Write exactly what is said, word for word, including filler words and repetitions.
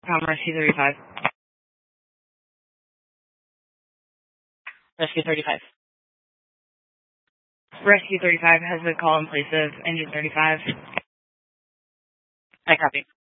Com Rescue thirty-five. Rescue thirty-five. Rescue thirty-five has been called in place of Engine thirty-five. I copy.